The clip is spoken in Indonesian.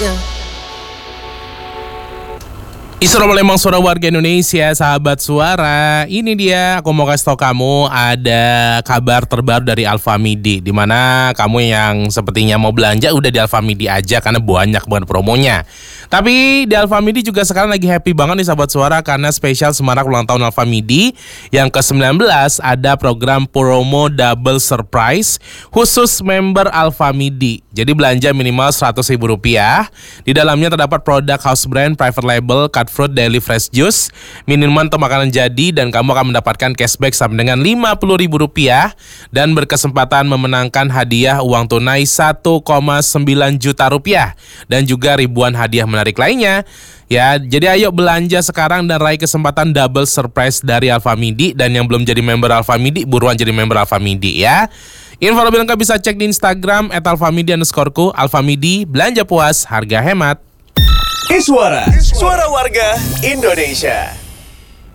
Isra Lembang Suara Warga Indonesia, sahabat suara. Ini dia, aku mau kasih tau kamu ada kabar terbaru dari Alfamidi, dimana kamu yang sepertinya mau belanja udah di Alfamidi aja karena banyak banget promonya. Tapi di Alfamidi juga sekarang lagi happy banget nih sahabat suara, karena spesial semarak ulang tahun Alfamidi yang ke-19 ada program promo double surprise khusus member Alfamidi. Jadi belanja minimal Rp100.000. Di dalamnya terdapat produk house brand, private label, cut fruit, daily fresh juice, minuman atau makanan jadi, dan kamu akan mendapatkan cashback sampai dengan Rp50.000 dan berkesempatan memenangkan hadiah uang tunai Rp1,9 juta dan juga ribuan hadiah menarik lainnya. Ya, jadi ayo belanja sekarang dan raih kesempatan double surprise dari Alfamidi. Dan yang belum jadi member Alfamidi, buruan jadi member Alfamidi ya. Info lebih lengkap bisa cek di Instagram @alfamidi_ku. Alfamidi, belanja puas, harga hemat. Suara Warga Indonesia.